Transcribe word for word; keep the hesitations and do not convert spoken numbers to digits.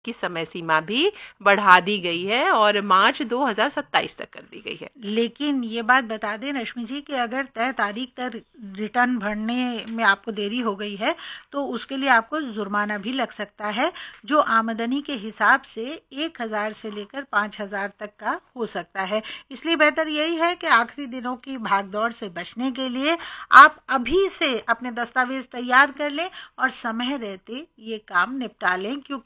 की समय सीमा भी बढ़ा दी गई है और मार्च दो हज़ार सत्ताईस तक कर दी गई है। लेकिन ये बात बता दें रश्मि जी कि अगर तय तारीख तक रिटर्न भरने में आपको देरी हो गई है तो उसके लिए आपको जुर्माना भी लग सकता है, जो आमदनी के हिसाब से एक हजार से लेकर पाँच हजार तक का हो सकता है। इसलिए बेहतर यही है कि आखिरी दिनों की भागदौड़ से बचने के लिए आप अभी से अपने दस्तावेज तैयार कर लें और समय रहते ये काम निपटा लें, क्योंकि